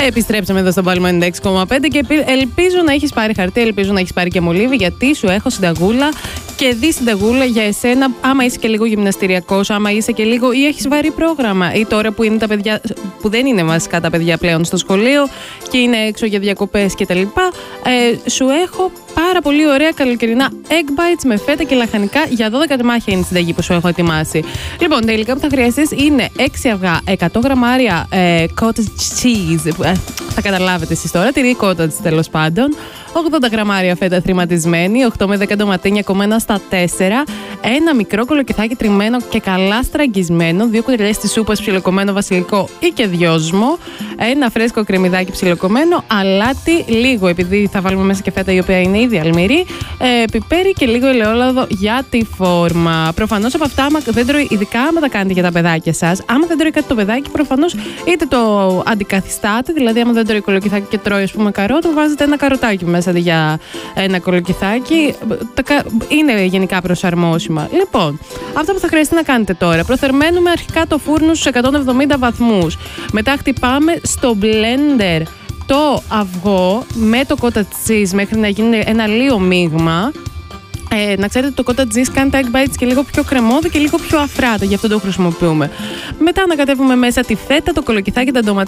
Επιστρέψαμε εδώ στο Πάλμα 96,5 και ελπίζω να έχεις πάρει χαρτί, ελπίζω να έχεις πάρει και μολύβι, γιατί σου έχω συνταγούλα και δει συνταγούλα για εσένα. Άμα είσαι και λίγο γυμναστηριακός, άμα είσαι και λίγο ή έχεις βαρύ πρόγραμμα, ή τώρα που είναι τα παιδιά, που δεν είναι βασικά τα παιδιά πλέον στο σχολείο και είναι έξω για διακοπές κτλ. Σου έχω πάρα πολύ ωραία καλοκαιρινά egg bites με φέτα και λαχανικά για 12 τεμάχια είναι η συνταγή που σου έχω ετοιμάσει. Λοιπόν, τα υλικά που θα χρειαστείς είναι 6 αυγά, 100 γραμμάρια cottage cheese, θα καταλάβετε εσείς τώρα, τυρί cottage τέλος πάντων, 80 γραμμάρια φέτα θρηματισμένη, 8 με 10 ντοματίνια κομμένα στα 4, ένα μικρό κολοκυθάκι τριμμένο και καλά στραγγισμένο, 2 κουταλιές της σούπας ψιλοκομμένο βασιλικό ή και δυόσμο, ένα φρέσκο κρεμμυδάκι ψιλοκομμένο, αλάτι, λίγο επειδή θα βάλουμε μέσα και φέτα η οποία είναι ήδη αλμυρή, πιπέρι και λίγο ελαιόλαδο για τη φόρμα. Προφανώς από αυτά, άμα δεν τρώει, ειδικά άμα τα κάνετε για τα παιδάκια σας, άμα δεν τρώει κάτι το παιδάκι, προφανώς είτε το αντικαθιστάτε, δηλαδή άμα δεν τρώει κολοκυθάκι και τρώει ας πούμε καρότο, βάζετε ένα καροτάκι μέσα για ένα κολοκυθάκι. Είναι γενικά προσαρμόσιμα. Λοιπόν, αυτό που θα χρειαστεί να κάνετε τώρα: προθερμαίνουμε αρχικά το φούρνο στους 170 βαθμούς. Μετά χτυπάμε στο blender το αυγό με το cottage cheese μέχρι να γίνει ένα λίγο μείγμα. Να ξέρετε, το cottage cheese κάνει τα egg bites και λίγο πιο κρεμόδι και λίγο πιο αφράτα, γι' αυτό το χρησιμοποιούμε. Μετά ανακατεύουμε μέσα τη φέτα, το κολοκυθάκι, τα ντοματίνια